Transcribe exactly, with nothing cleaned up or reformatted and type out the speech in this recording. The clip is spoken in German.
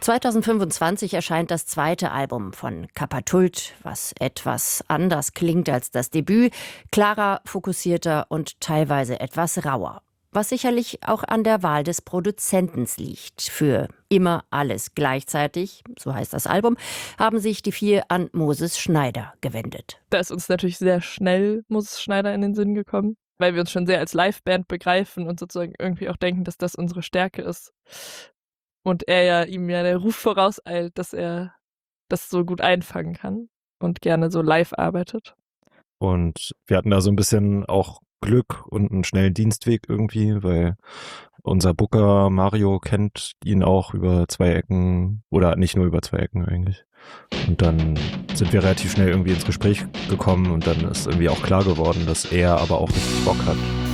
zweitausendfünfundzwanzig erscheint das zweite Album von Kappa-Tult, was etwas anders klingt als das Debüt, klarer, fokussierter und teilweise etwas rauer. Was sicherlich auch an der Wahl des Produzenten liegt. Für Immer alles gleichzeitig, so heißt das Album, haben sich die vier an Moses Schneider gewendet. Da ist uns natürlich sehr schnell Moses Schneider in den Sinn gekommen, weil wir uns schon sehr als Liveband begreifen und sozusagen irgendwie auch denken, dass das unsere Stärke ist. Und er ja ihm ja der Ruf vorauseilt, dass er das so gut einfangen kann und gerne so live arbeitet. Und wir hatten da so ein bisschen auch Glück und einen schnellen Dienstweg irgendwie, weil unser Booker Mario kennt ihn auch über zwei Ecken oder nicht nur über zwei Ecken eigentlich. Und dann sind wir relativ schnell irgendwie ins Gespräch gekommen und dann ist irgendwie auch klar geworden, dass er aber auch richtig Bock hat.